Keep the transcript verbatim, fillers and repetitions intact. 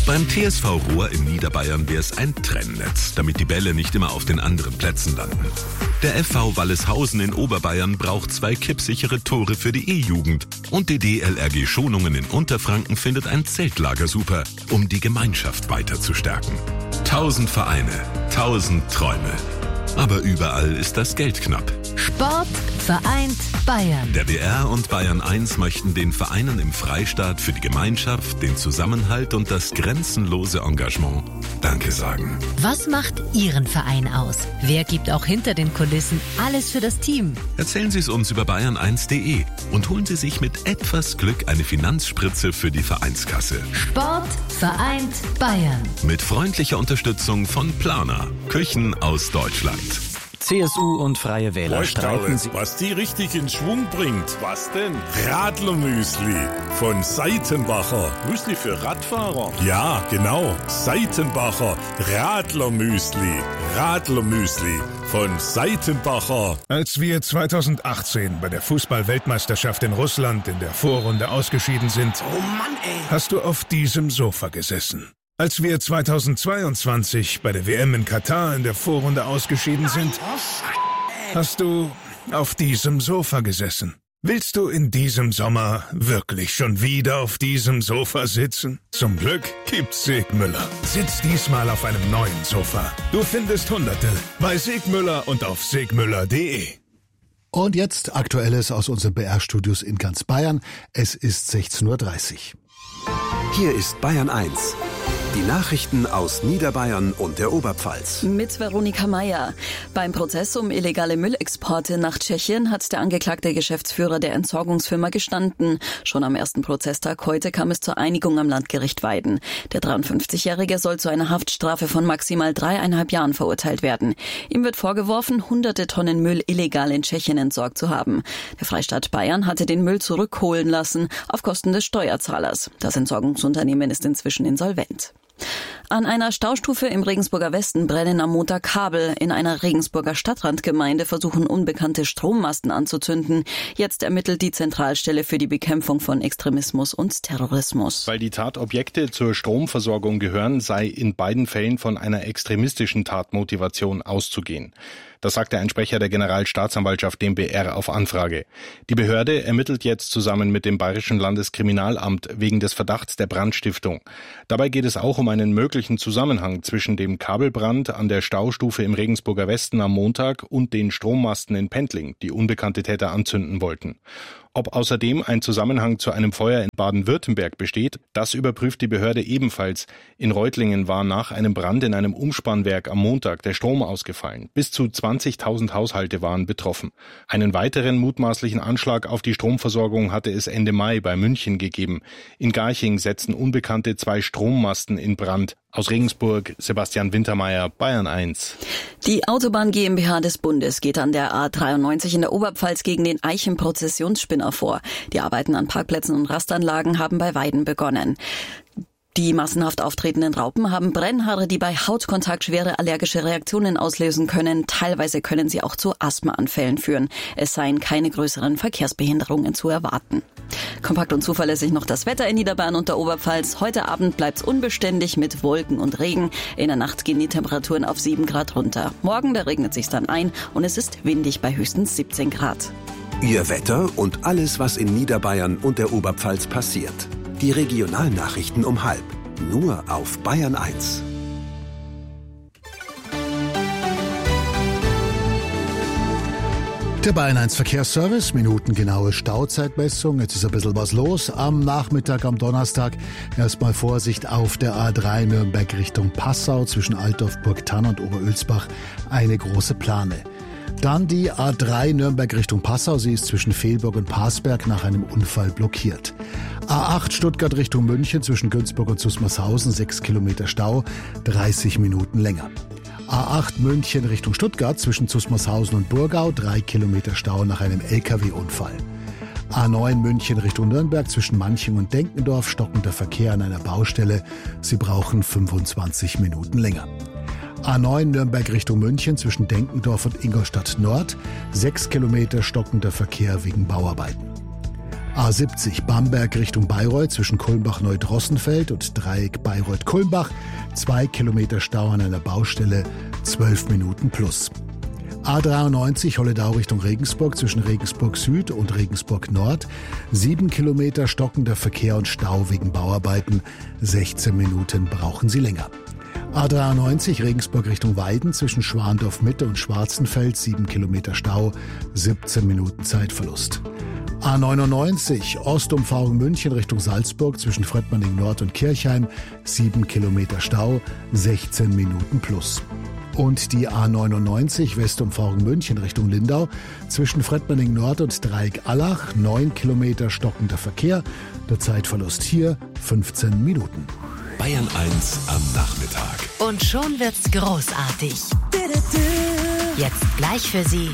Beim T S V Rohr in Niederbayern wäre es ein Trennnetz, damit die Bälle nicht immer auf den anderen Plätzen landen. Der F V Walleshausen in Oberbayern braucht zwei kippsichere Tore für die E-Jugend. Und die D L R G Schonungen in Unterfranken findet ein Zeltlager super, um die Gemeinschaft weiter zu stärken. Tausend Vereine, tausend Träume. Aber überall ist das Geld knapp. Sport vereint Bayern. Der B R und Bayern eins möchten den Vereinen im Freistaat für die Gemeinschaft, den Zusammenhalt und das grenzenlose Engagement Danke sagen. Was macht Ihren Verein aus? Wer gibt auch hinter den Kulissen alles für das Team? Erzählen Sie es uns über bayern eins punkt de und holen Sie sich mit etwas Glück eine Finanzspritze für die Vereinskasse. Sport vereint Bayern. Mit freundlicher Unterstützung von Planer, Küchen aus Deutschland. C S U und Freie Wähler streiten sich. Was die richtig in Schwung bringt. Was denn? Radlermüsli von Seitenbacher. Müsli für Radfahrer? Ja, genau. Seitenbacher Radlermüsli. Radlermüsli von Seitenbacher. Als wir zweitausendachtzehn bei der Fußball-Weltmeisterschaft in Russland in der Vorrunde ausgeschieden sind, Oh Mann, ey. hast du auf diesem Sofa gesessen. Als wir zweitausendzweiundzwanzig bei der W M in Katar in der Vorrunde ausgeschieden sind, hast du auf diesem Sofa gesessen. Willst du in diesem Sommer wirklich schon wieder auf diesem Sofa sitzen? Zum Glück gibt's Segmüller. Sitz diesmal auf einem neuen Sofa. Du findest Hunderte bei Segmüller und auf segmüller punkt de. Und jetzt Aktuelles aus unseren B R-Studios in ganz Bayern. Es ist sechzehn Uhr dreißig. Hier ist Bayern eins. Die Nachrichten aus Niederbayern und der Oberpfalz. Mit Veronika Meier. Beim Prozess um illegale Müllexporte nach Tschechien hat der angeklagte Geschäftsführer der Entsorgungsfirma gestanden. Schon am ersten Prozesstag heute kam es zur Einigung am Landgericht Weiden. Der dreiundfünfzigjährige soll zu einer Haftstrafe von maximal dreieinhalb Jahren verurteilt werden. Ihm wird vorgeworfen, hunderte Tonnen Müll illegal in Tschechien entsorgt zu haben. Der Freistaat Bayern hatte den Müll zurückholen lassen, auf Kosten des Steuerzahlers. Das Entsorgungsunternehmen ist inzwischen insolvent. An einer Staustufe im Regensburger Westen brennen am Montag Kabel. In einer Regensburger Stadtrandgemeinde versuchen unbekannte Strommasten anzuzünden. Jetzt ermittelt die Zentralstelle für die Bekämpfung von Extremismus und Terrorismus. Weil die Tatobjekte zur Stromversorgung gehören, sei in beiden Fällen von einer extremistischen Tatmotivation auszugehen. Das sagte ein Sprecher der Generalstaatsanwaltschaft dem B R auf Anfrage. Die Behörde ermittelt jetzt zusammen mit dem Bayerischen Landeskriminalamt wegen des Verdachts der Brandstiftung. Dabei geht es auch um einen möglichen Zusammenhang zwischen dem Kabelbrand an der Staustufe im Regensburger Westen am Montag und den Strommasten in Pendling, die unbekannte Täter anzünden wollten. Ob außerdem ein Zusammenhang zu einem Feuer in Baden-Württemberg besteht, das überprüft die Behörde ebenfalls. In Reutlingen war nach einem Brand in einem Umspannwerk am Montag der Strom ausgefallen. Bis zu zwanzigtausend Haushalte waren betroffen. Einen weiteren mutmaßlichen Anschlag auf die Stromversorgung hatte es Ende Mai bei München gegeben. In Garching setzten Unbekannte zwei Strommasten in Brand. Aus Regensburg, Sebastian Wintermeyer, Bayern eins. Die Autobahn GmbH des Bundes geht an der A dreiundneunzig in der Oberpfalz gegen den Eichenprozessionsspinner vor. Die Arbeiten an Parkplätzen und Rastanlagen haben bei Weiden begonnen. Die massenhaft auftretenden Raupen haben Brennhaare, die bei Hautkontakt schwere allergische Reaktionen auslösen können. Teilweise können sie auch zu Asthmaanfällen führen. Es seien keine größeren Verkehrsbehinderungen zu erwarten. Kompakt und zuverlässig noch das Wetter in Niederbayern und der Oberpfalz. Heute Abend bleibt's unbeständig mit Wolken und Regen. In der Nacht gehen die Temperaturen auf sieben Grad runter. Morgen, da regnet sich's dann ein und es ist windig bei höchstens siebzehn Grad. Ihr Wetter und alles, was in Niederbayern und der Oberpfalz passiert. Die Regionalnachrichten um halb. Nur auf Bayern eins. Der Bayern eins Verkehrsservice, minutengenaue Stauzeitmessung. Jetzt ist ein bisschen was los am Nachmittag, am Donnerstag. Erstmal Vorsicht auf der A drei Nürnberg Richtung Passau zwischen Altdorf, Burgthann und Oberölsbach. Eine große Plane. Dann die A drei Nürnberg Richtung Passau. Sie ist zwischen Fehlburg und Parsberg nach einem Unfall blockiert. A acht Stuttgart Richtung München zwischen Günzburg und Susmarshausen. sechs Kilometer Stau, dreißig Minuten länger. A acht München Richtung Stuttgart zwischen Susmarshausen und Burgau. drei Kilometer Stau nach einem L K W-Unfall. A neun München Richtung Nürnberg zwischen Manching und Denkendorf. Stockender Verkehr an einer Baustelle. Sie brauchen fünfundzwanzig Minuten länger. A neun Nürnberg Richtung München zwischen Denkendorf und Ingolstadt Nord. sechs Kilometer stockender Verkehr wegen Bauarbeiten. A siebzig Bamberg Richtung Bayreuth zwischen Kulmbach-Neudrossenfeld und Dreieck Bayreuth-Kulmbach. Zwei Kilometer Stau an einer Baustelle, zwölf Minuten plus. A dreiundneunzig Holledau Richtung Regensburg zwischen Regensburg Süd und Regensburg Nord. Sieben Kilometer stockender Verkehr und Stau wegen Bauarbeiten. sechzehn Minuten brauchen Sie länger. A dreiundneunzig Regensburg Richtung Weiden zwischen Schwandorf Mitte und Schwarzenfeld. Sieben Kilometer Stau, siebzehn Minuten Zeitverlust. A neunundneunzig Ostumfahrung München Richtung Salzburg zwischen Fröttmanning Nord und Kirchheim. Sieben Kilometer Stau, sechzehn Minuten plus. Und die A neunundneunzig Westumfahrung München Richtung Lindau zwischen Fröttmanning Nord und Dreieck Allach. Neun Kilometer stockender Verkehr. Der Zeitverlust hier fünfzehn Minuten. Bayern eins am Nachmittag. Und schon wird's großartig. Jetzt gleich für Sie